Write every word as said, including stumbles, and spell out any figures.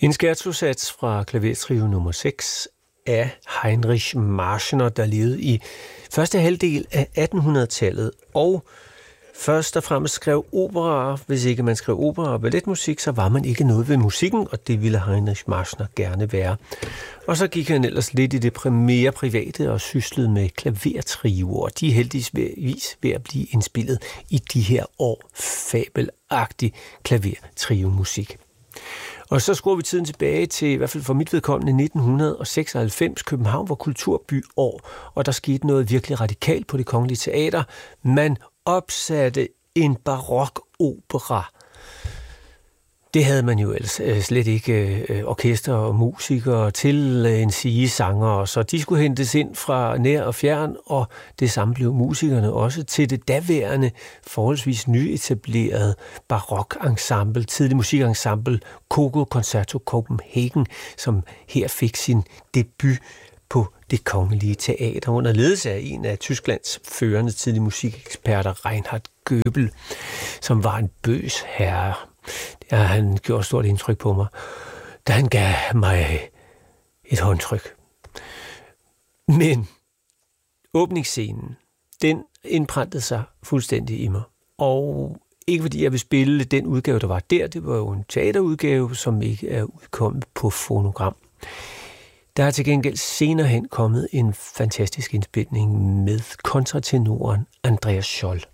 En scherzosats fra klavertrio nummer seks af Heinrich Marschner, der levede i første halvdel af attenhundredetallet og først og fremmest skrev operaer. Hvis ikke man skrev opera og balletmusik, så var man ikke noget ved musikken, og det ville Heinrich Marschner gerne være. Og så gik han ellers lidt i det mere private og syslede med klavertrioer. De er heldigvis ved at blive indspillet i de her år fabelagtig klavertrio-musik. Og så skruer vi tiden tilbage til, i hvert fald for mit vedkommende, nitten seksoghalvfems. København var kulturbyår, og der skete noget virkelig radikalt på Det Kongelige Teater. Man opsatte en barok-opera. Det havde man jo ellers slet ikke orkester og musikere til en sige sanger, så de skulle hentes ind fra nær og fjern, og det samme blev musikerne også til det daværende, forholdsvis nyetablerede barokensemble, tidlig musikensemble Coco Concerto Copenhagen, som her fik sin debut på Det Kongelige Teater under ledelse af en af Tysklands førende tidlige musikeksperter, Reinhard Goebel, som var en bøs herre. Ja, han gjorde stort indtryk på mig, da han gav mig et håndtryk. Men åbningsscenen, den indprintede sig fuldstændig i mig. Og ikke fordi jeg vil spille den udgave, der var der. Det var jo en teaterudgave, som ikke er udkommet på fonogram. Der er til gengæld senere hen kommet en fantastisk indspilning med kontratenoren Andreas Scholl.